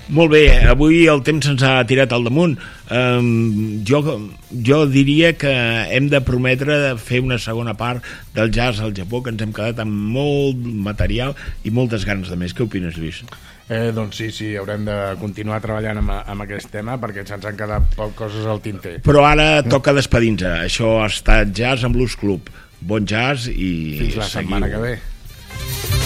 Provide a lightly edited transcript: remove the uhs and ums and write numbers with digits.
Molt bé, avui el temps ens ha tirat al damunt. Jo diria que hem de prometre fer una segona part del jazz al Japó, que ens hem quedat amb molt material i moltes ganes de més. Què opines, Lluís? Doncs sí, haurem de continuar treballant amb aquest tema perquè se'ns han quedat poc coses al tinter. Però ara toca despedir-nos. Això ha estat Jazz amb Blues Club. Bon jazz i fins la setmana que ve.